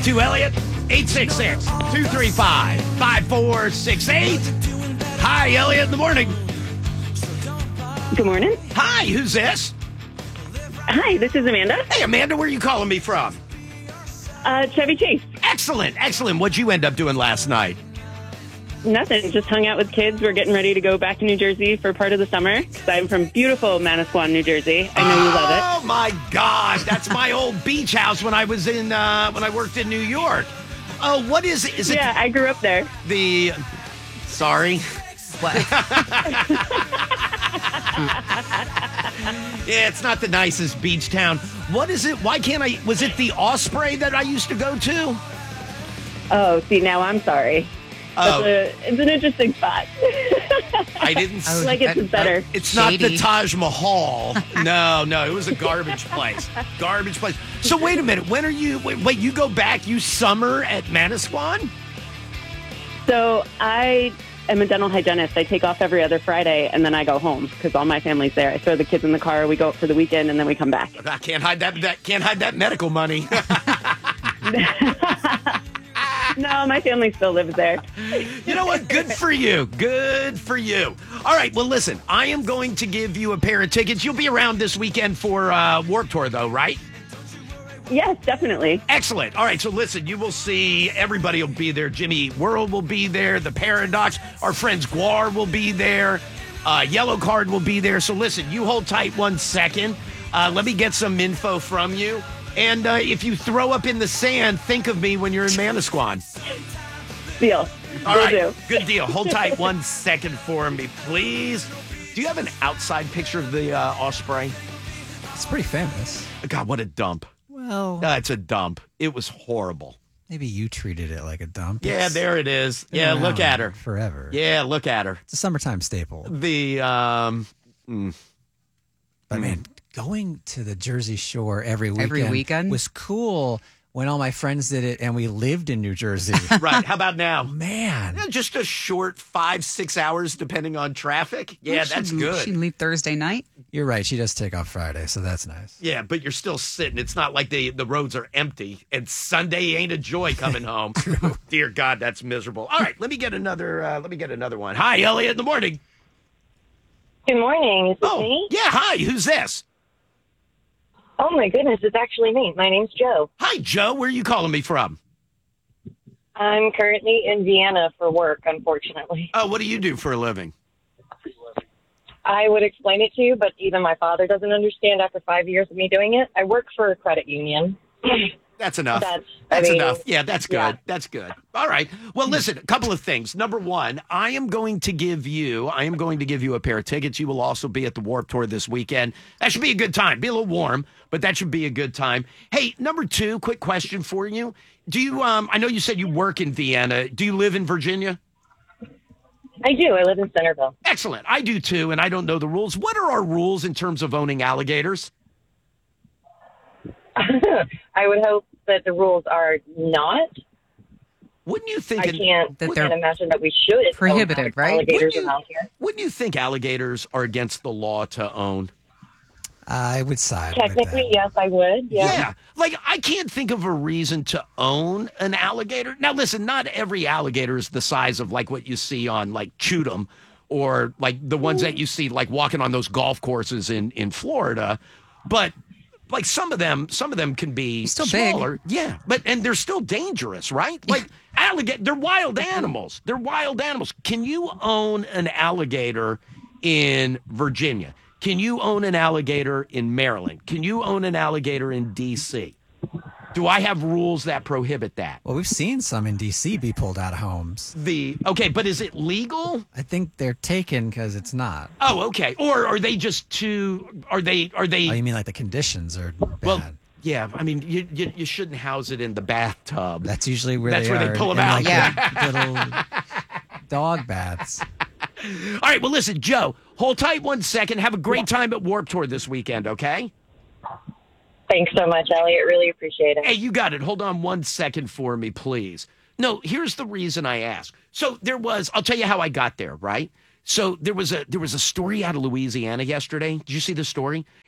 to Elliot. 866-235-5468. Hi, Elliot in the morning. Good morning. Hi, who's this? Hi, this is Amanda. Hey, Amanda, where are you calling me from? Chevy Chase. Excellent, excellent. What'd you end up doing last night? Nothing. Just hung out with kids. We're getting ready to go back to New Jersey for part of the summer. 'Cause I'm from beautiful Manasquan, New Jersey. I know you love it. Oh my God, that's my old beach house when I was in when I worked in New York. Oh, what is it? Is it Yeah, I grew up there. the? Sorry. What? Yeah, it's not the nicest beach town. What is it? Why can't I? Was it the Osprey that I used to go to? Oh, see, now I'm sorry. Oh, It's an interesting spot. I didn't. Oh, like it's better. It's not the Shady. Taj Mahal. No, it was a garbage place. Garbage place. So wait a minute. When are you? Wait, you go back? You summer at Manasquan? So I am a dental hygienist. I take off every other Friday, and then I go home because all my family's there. I throw the kids in the car. We go out for the weekend, and then we come back. I can't hide that. Can't hide that medical money. No, my family still lives there. You know what? Good for you. Good for you. All right. Well, listen, I am going to give you a pair of tickets. You'll be around this weekend for Warped Tour, though, right? Yes, definitely. Excellent. All right. So listen, you will see everybody will be there. Jimmy World will be there. The Paradox. Our friends Guar will be there. Yellow Card will be there. So listen, you hold tight 1 second. Let me get some info from you. And if you throw up in the sand, think of me when you're in Manasquan. Deal. All Will right. do. Good deal. Hold tight 1 second for me, please. Do you have an outside picture of the Osprey? It's pretty famous. God, what a dump. Well, It's a dump. It was horrible. maybe you treated it like a dump. Yeah, It's there it is. been Yeah, around look at her. forever. Yeah, look at her. It's a summertime staple. The But man, going to the Jersey Shore every weekend was cool when all my friends did it and we lived in New Jersey. right. How about now? Man, Yeah, just a short 5-6 hours, depending on traffic. Yeah, Well, that's she good. can leave Thursday night. you're right. She does take off Friday, so that's nice. Yeah, but you're still sitting. It's not like the roads are empty. And Sunday ain't a joy coming home. Dear God, that's miserable. All right, let me get another. One. Hi, Elliot. In the morning. Good morning. Is this Oh, me? yeah. Hi. Who's this? Oh, my goodness. It's actually me. My name's Joe. Hi, Joe. Where are you calling me from? I'm currently in Vienna for work, unfortunately. Oh, what do you do for a living? I would explain it to you, but even my father doesn't understand after 5 years of me doing it. I work for a credit union. That's enough. I That's mean, enough. Yeah, that's good. yeah. That's good. All right. Well, listen, a couple of things. Number one, I am going to give you a pair of tickets. You will also be at the Warped Tour this weekend. That should be a good time. Be a little warm, but that should be a good time. Hey, number two, quick question for you. Do you, I know you said you work in Vienna. Do you live in Virginia? I do. I live in Centerville. Excellent. I do too, and I don't know the rules. What are our rules in terms of owning alligators? I would hope that the rules are not. Wouldn't you think I can't they're imagine that we should. prohibited, own right? Alligators Wouldn't you- around here. Wouldn't you think alligators are against the law to own? I would side with Technically, that. yes, I would. Yeah. Yeah. Like, I can't think of a reason to own an alligator. Now, listen, not every alligator is the size of, like, what you see on, like, Chudum or, like, the ones that you see, like, walking on those golf courses in Florida. But, like, some of them can be Still big. smaller. Yeah. And they're still dangerous, right? Like, alligator, they're wild animals. They're wild animals. Can you own an alligator in Virginia? Can you own an alligator in Maryland? Can you own an alligator in D.C.? Do I have rules that prohibit that? Well, we've seen some in D.C. be pulled out of homes. Okay, but is it legal? I think they're taken because it's not. Oh, okay. Or are they just too? Are they? Oh, you mean like the conditions are bad? Well, yeah. I mean, you shouldn't house it in the bathtub. That's usually where That's they where are. they pull 'em in, out. like, Yeah. little dog baths. All right. Well, listen, Joe. Hold tight 1 second. Have a great time at Warped Tour this weekend. Okay. Thanks so much, Elliot. Really appreciate it. Hey, you got it. Hold on 1 second for me, please. No, here's the reason I ask. So I'll tell you how I got there, right? So there was a story out of Louisiana yesterday. Did you see the story?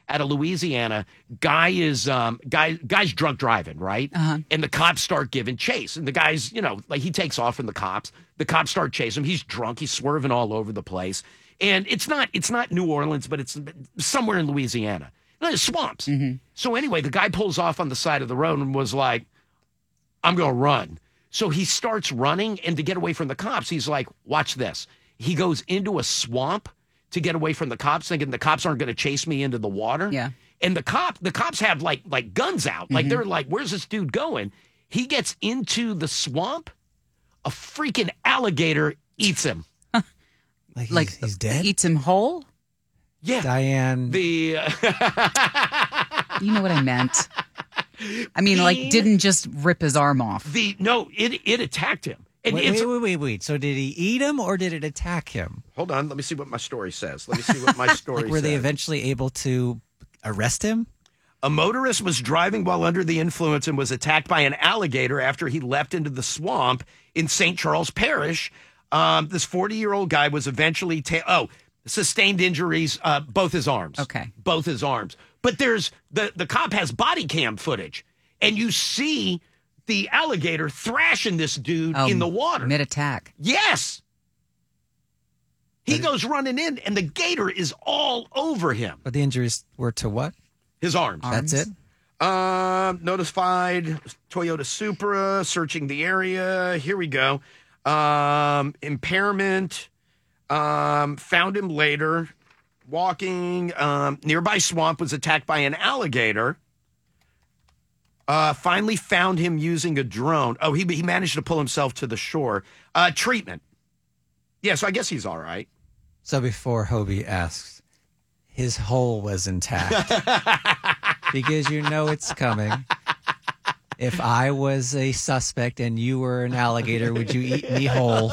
out of Louisiana. Guy's drunk driving, right? And the cops start giving chase. And the guy's, like he takes off from the cops. The cops start chasing him. He's drunk. He's swerving all over the place. And it's not New Orleans, but it's somewhere in Louisiana. There's swamps. So anyway, the guy pulls off on the side of the road and was like, I'm going to run. So he starts running, and to get away from the cops, he's like, watch this. He goes into a swamp to get away from the cops, thinking the cops aren't going to chase me into the water. Yeah. And the cops have like guns out. Like they're like, where's this dude going? He gets into the swamp. A freaking alligator eats him. Like he's dead? Eats him whole? Yeah. Diane. You know what I meant. I mean, didn't just rip his arm off. It attacked him. And wait. So did he eat him or did it attack him? Hold on. Let me see what my story says. Were they eventually able to arrest him? A motorist was driving while under the influence and was attacked by an alligator after he leapt into the swamp in St. Charles Parish. This 40-year-old guy was eventually sustained injuries, both his arms. Okay. Both his arms. But there's the cop has body cam footage, and you see the alligator thrashing this dude in the water. Mid-attack. Yes. He goes running in, and the gator is all over him. But the injuries were to what? His arms. That's it? Notified Toyota Supra, searching the area. Here we go. Impairment. Found him later. Walking. Nearby swamp, was attacked by an alligator. Finally found him using a drone. Oh, he managed to pull himself to the shore. Treatment. Yeah, so I guess he's all right. So before Hobie asks, his hole was intact. Because it's coming. If I was a suspect and you were an alligator, would you eat me whole?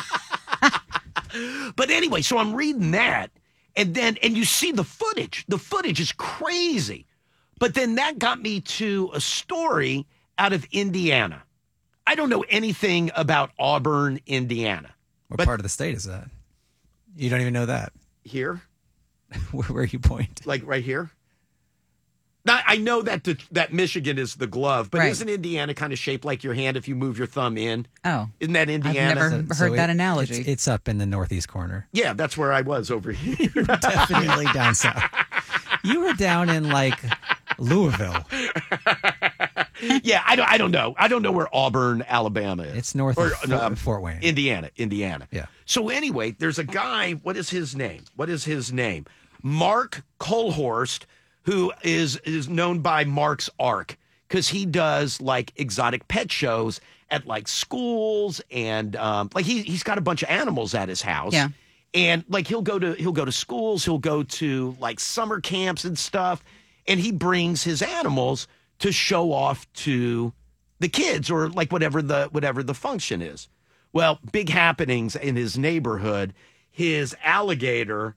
But anyway, so I'm reading that, and you see the footage. The footage is crazy. But then that got me to a story out of Indiana. I don't know anything about Auburn, Indiana. What part of the state is that? You don't even know that. Here? Where you point? Like right here? Now, I know that Michigan is the glove, but isn't Indiana kind of shaped like your hand if you move your thumb in? Oh. Isn't that Indiana? I've never heard that analogy. It's up in the northeast corner. Yeah, that's where I was over here. Definitely down south. You were down in Louisville. Yeah, I don't know. I don't know where Auburn, Alabama is. It's north of Fort Wayne. Indiana. Yeah. So anyway, there's a guy. What is his name? Mark Colhorst, who is known by Mark's Ark, because he does exotic pet shows at schools, and he's got a bunch of animals at his house. Yeah. And he'll go to schools, he'll go to summer camps and stuff, and he brings his animals to show off to the kids or whatever the function is. Well, big happenings in his neighborhood. His alligator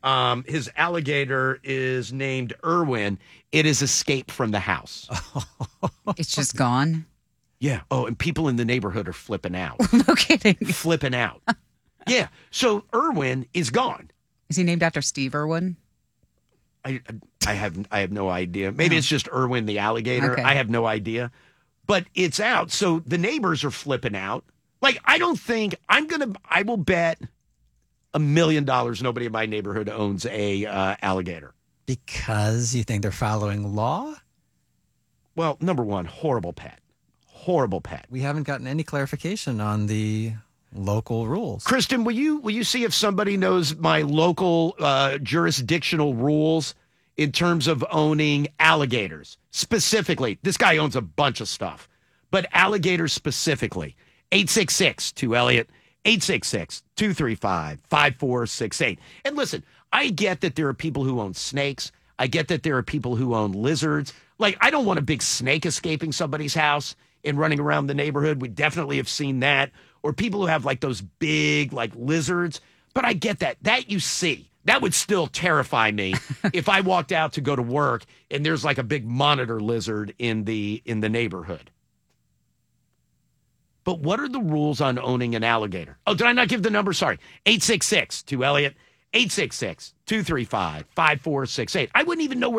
is named Irwin. It has escaped from the house. It's just gone? Yeah. Oh, and people in the neighborhood are flipping out. No kidding. Flipping out. Yeah. So Irwin is gone. Is he named after Steve Irwin? I have no idea. Maybe it's just Irwin the alligator. Okay. I have no idea. But it's out. So the neighbors are flipping out. I will bet $1 million nobody in my neighborhood owns a alligator. Because you think they're following law? Well, number one, horrible pet. We haven't gotten any clarification on the local rules. Kristen, will you see if somebody knows my local jurisdictional rules in terms of owning alligators? Specifically, this guy owns a bunch of stuff, but alligators specifically. 866-2-ELLIOT, 866-235-5468. And listen, I get that there are people who own snakes. I get that there are people who own lizards. I don't want a big snake escaping somebody's house and running around the neighborhood. We definitely have seen that. Or people who have those big lizards. But I get that. That you see. That would still terrify me if I walked out to go to work and there's a big monitor lizard in the neighborhood. But what are the rules on owning an alligator? Oh, did I not give the number? Sorry. 866-2-ELLIOT, 866-235-5468. I wouldn't even know where